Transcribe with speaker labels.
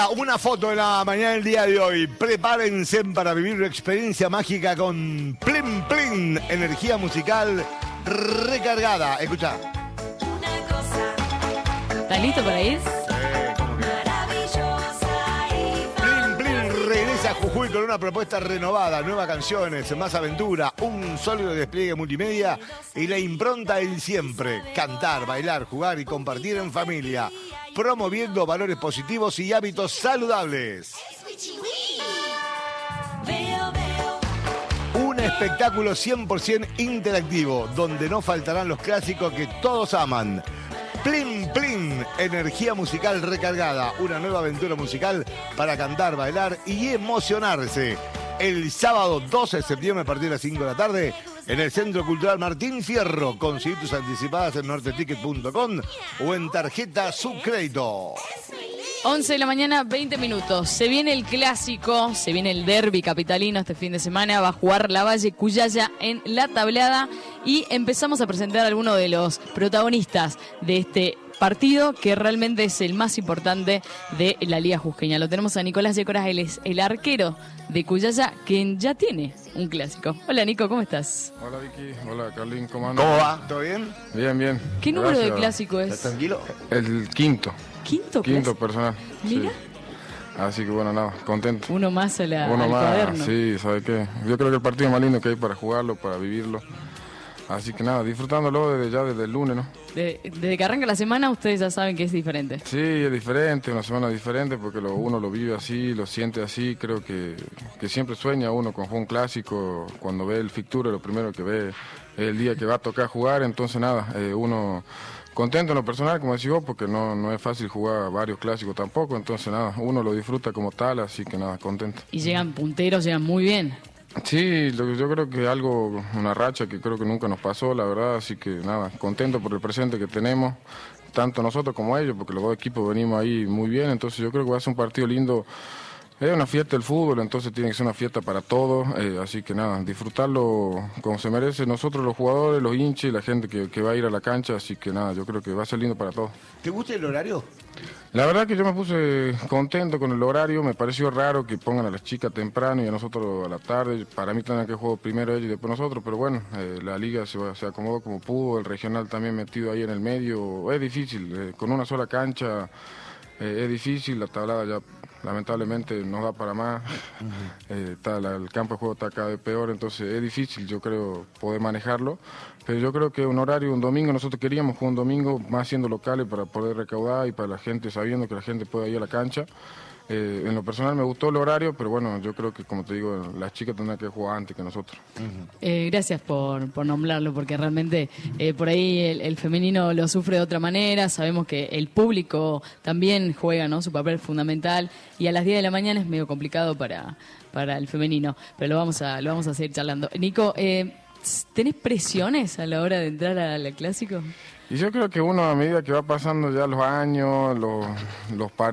Speaker 1: Una foto de la mañana del día de hoy. Prepárense para vivir una experiencia mágica con Plin Plin, energía musical recargada. Escucha.
Speaker 2: ¿Estás listo para ir?
Speaker 1: Plin Plin regresa a Jujuy con una propuesta renovada, nuevas canciones, más aventura, un sólido despliegue multimedia y la impronta del siempre. Cantar, bailar, jugar y compartir en familia, promoviendo valores positivos y hábitos saludables. Un espectáculo 100% interactivo, donde no faltarán los clásicos que todos aman. Plin Plin, energía musical recargada, una nueva aventura musical para cantar, bailar y emocionarse. El sábado 12 de septiembre a partir de las 5 de la tarde en el Centro Cultural Martín Fierro. Conseguí tus anticipadas en norteticket.com o en tarjeta Subcrédito.
Speaker 2: 11 de la mañana, 20 minutos. Se viene el clásico, se viene el derbi capitalino este fin de semana. Va a jugar Lavalle Cuyaya en La Tablada. Y empezamos a presentar a algunos de los protagonistas de este partido, que realmente es el más importante de la Liga Jusqueña. Lo tenemos a Nicolás Yecoras, él es el arquero de Cuyaya, quien ya tiene un clásico. Hola Nico, ¿cómo estás?
Speaker 3: Hola Vicky, hola Carlín, ¿cómo andas?
Speaker 1: ¿Cómo va? ¿Todo bien?
Speaker 3: Bien, bien.
Speaker 2: ¿Qué número
Speaker 3: Gracias.
Speaker 2: de clásico es?
Speaker 1: ¿Estás tranquilo?
Speaker 3: El quinto.
Speaker 2: ¿Quinto
Speaker 3: Quinto
Speaker 2: clásico?
Speaker 3: personal.
Speaker 2: Mira.
Speaker 3: Sí. Así que bueno, nada, contento.
Speaker 2: Uno más al
Speaker 3: Uno más,
Speaker 2: cuaderno.
Speaker 3: sí, ¿sabe qué? Yo creo que el partido más lindo que hay para jugarlo, para vivirlo. Así que nada, disfrutándolo desde el lunes, ¿no?
Speaker 2: Desde que arranca la semana, ustedes ya saben que es diferente.
Speaker 3: Sí, es diferente, una semana diferente porque uno lo vive así, lo siente así. Creo que siempre sueña uno con jugar un clásico. Cuando ve el fixture, lo primero que ve es el día que va a tocar jugar. Entonces nada, uno contento en lo personal, como decís vos, porque no es fácil jugar varios clásicos tampoco. Entonces nada, uno lo disfruta como tal, así que nada, contento.
Speaker 2: Y llegan punteros, llegan muy bien.
Speaker 3: Sí, yo creo que una racha que creo que nunca nos pasó, la verdad, así que nada, contento por el presente que tenemos, tanto nosotros como ellos, porque los dos equipos venimos ahí muy bien, entonces yo creo que va a ser un partido lindo. Es una fiesta del fútbol, entonces tiene que ser una fiesta para todos, así que nada, disfrutarlo como se merece nosotros los jugadores, los hinchas y la gente que va a ir a la cancha, así que nada, yo creo que va a ser lindo para todos.
Speaker 1: ¿Te gusta el horario?
Speaker 3: La verdad que yo me puse contento con el horario, me pareció raro que pongan a las chicas temprano y a nosotros a la tarde. Para mí tendrán que jugar primero ellos y después nosotros, pero bueno, la liga se acomodó como pudo, el regional también metido ahí en el medio. Es difícil, con una sola cancha es difícil, la tablada ya lamentablemente no da para más. El campo de juego está cada vez peor, entonces es difícil, yo creo, poder manejarlo. Pero yo creo que un horario, un domingo, nosotros queríamos jugar un domingo más siendo locales para poder recaudar y para la gente, sabiendo que la gente puede ir a la cancha. En lo personal me gustó el horario, pero bueno, yo creo que, como te digo, las chicas tendrán que jugar antes que nosotros.
Speaker 2: Gracias por nombrarlo, porque realmente por ahí el femenino lo sufre de otra manera. Sabemos que el público también juega, ¿no?, su papel fundamental, y a las 10 de la mañana es medio complicado para el femenino, pero lo vamos a seguir charlando. Nico, ¿tenés presiones a la hora de entrar al clásico?
Speaker 3: Y yo creo que uno, a medida que va pasando ya los años, los partidos,